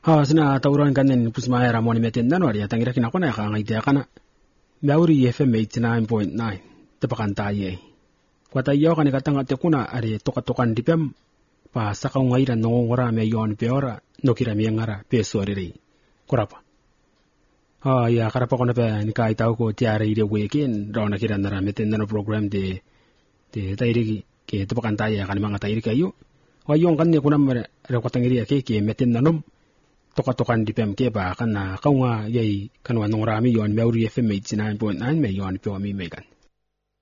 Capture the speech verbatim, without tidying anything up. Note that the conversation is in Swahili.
Ha sina tauran kanen pusmaya ramoni meten nanwari atangira kinakona ya kanga idea kana. Mauri F M eighty-nine point nine tepakan taye. Kwata iyo kani katanga tekuna ari toka-tokan dipem pa saka ngaira nongora me yon peora nokira me ngara pe soriri. Kurapa. Ha ya karapa kona pe nikai tau ko tiare ide weekend rauna kira nara meten nano program de de tairi ke tepakan taye kani manga tairi kayo. Wa yon kan ne kuna mere kwatangiri ke ke meten nanom toka-tokan dipem ke ba kana kaunga yai kanwa nongrami yon Mauri F M eighty-nine point nine me yon pe mi megan.